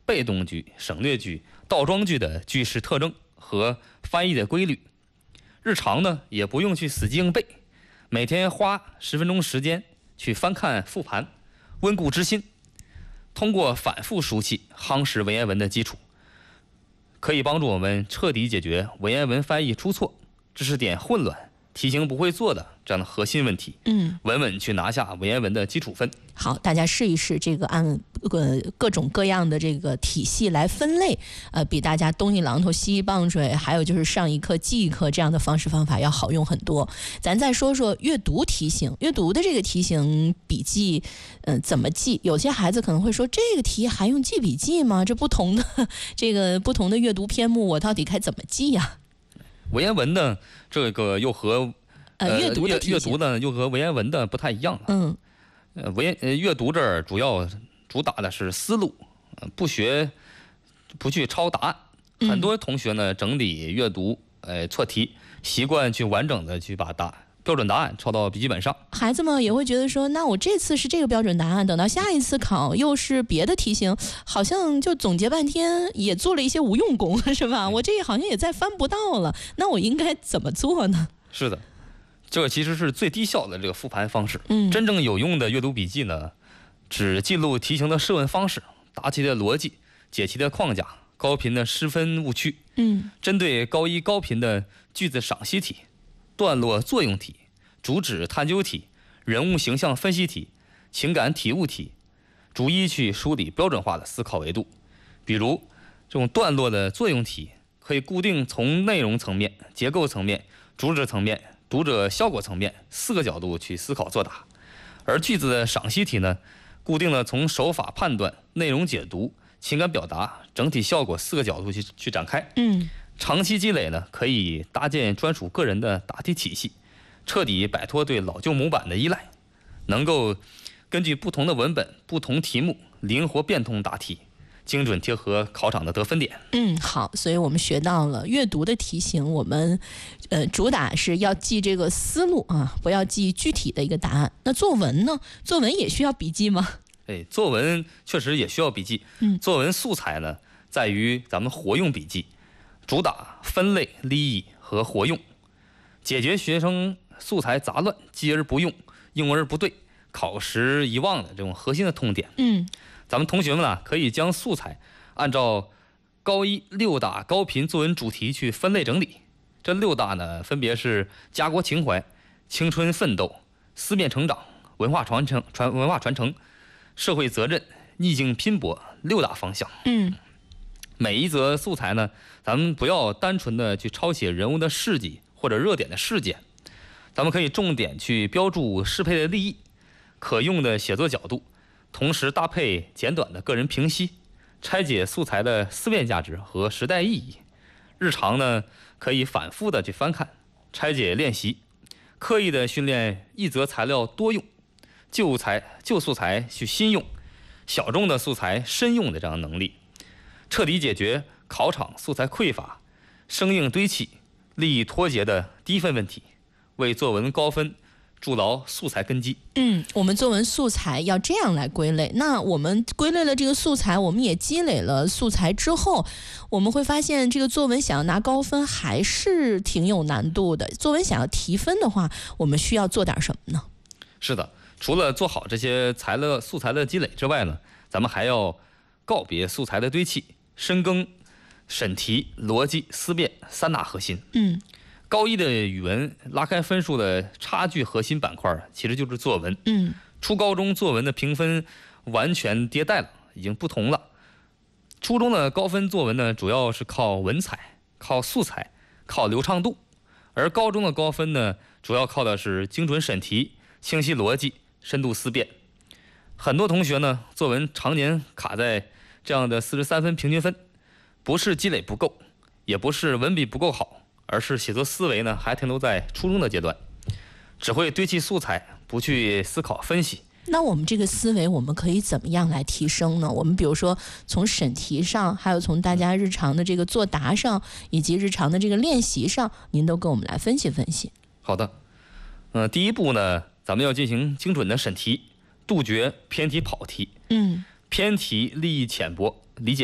被动句、省略句、倒装句的句式特征和翻译的规律。日常呢，也不用去死记硬背，每天花10分钟时间去翻看复盘，温故知新。通过反复熟悉，夯实文言文的基础，可以帮助我们彻底解决文言文翻译出错、知识点混乱、题型不会做的这样的核心问题。稳稳去拿下文言文的基础分。 好，大家试一试这个按各种各样的这个体系来分类，比大家东一榔头西一棒槌，还有就是上一课记一课这样的方式方法要好用很多。咱再说说阅读题型，阅读的这个题型笔记，怎么记？有些孩子可能会说，这个题还用记笔记吗？这不同的阅读篇目，我到底该怎么记呀？ 文言文的这个又和阅读呢又和文言文的不太一样了。阅读这儿主打的是思路，不去抄答案。很多同学呢整理阅读错题，习惯去完整的去把标准答案抄到笔记本上。孩子们也会觉得说，那我这次是这个标准答案，等到下一次考又是别的题型，好像就总结半天也做了一些无用功，是吧？我这好像也再翻不到了，那我应该怎么做呢？ 是的，这其实是最低效的这个复盘方式。真正有用的阅读笔记呢，只记录题型的设问方式、答题的逻辑、解题的框架、高频的失分误区。针对高一高频的句子赏析题、段落作用题、主旨探究题、人物形象分析题、情感体悟题，逐一去梳理标准化的思考维度。比如这种段落的作用题，可以固定从内容层面、结构层面、主旨层面、读者效果层面4个角度去思考作答。而句子的赏析题呢，固定了从手法判断、内容解读、情感表达、整体效果4个角度去展开。长期积累呢，可以搭建专属个人的答题体系，彻底摆脱对老旧模板的依赖，能够根据不同的文本、不同题目灵活变通答题，精准贴合考场的得分点。 好，所以我们学到了阅读的题型，我们主打是要记这个思路啊，不要记具体的一个答案。那作文呢？作文也需要笔记吗？ 作文确实也需要笔记。作文素材呢，在于咱们活用笔记，主打分类、立意和活用，解决学生素材杂乱、记而不用、用而不对、考时遗忘的这种核心的痛点。咱们同学们呢，可以将素材按照高一6大高频作文主题去分类整理。这6大呢，分别是家国情怀、青春奋斗、思辨成长、文化传承、社会责任、逆境拼搏6大方向。每一则素材呢，咱们不要单纯的去抄写人物的事迹或者热点的事件，咱们可以重点去标注适配的立意、可用的写作角度，同时搭配简短的个人评析，拆解素材的思辨价值和时代意义。日常呢，可以反复的去翻看、拆解练习，刻意的训练一则材料多用，旧素材去新用，小众的素材深用的这样的能力，彻底解决考场素材匮乏、生硬堆砌、利益脱节的低分问题，为作文高分筑牢素材根基。 我们作文素材要这样来归类。那我们归类了这个素材，我们也积累了素材之后，我们会发现这个作文想要拿高分还是挺有难度的。作文想要提分的话，我们需要做点什么呢？ 是的，除了做好这些素材的积累之外呢，咱们还要告别素材的堆砌，深耕审题、逻辑、思辨3大核心。高一的语文拉开分数的差距核心板块其实就是作文。初高中作文的评分完全迭代了，已经不同了。初中的高分作文呢，主要是靠文采、靠素材、靠流畅度，而高中的高分呢，主要靠的是精准审题、清晰逻辑、深度思辨。很多同学呢，作文常年卡在这样的43分平均分，不是积累不够，也不是文笔不够好，而是写作思维呢还停留在初中的阶段，只会堆砌素材，不去思考分析。 那我们这个思维我们可以怎么样来提升呢？我们比如说从审题上，还有从大家日常的这个作答上，以及日常的这个练习上，您都跟我们来分析分析。 好的，第一步呢，咱们要进行精准的审题，杜绝偏题跑题。偏题立意浅薄，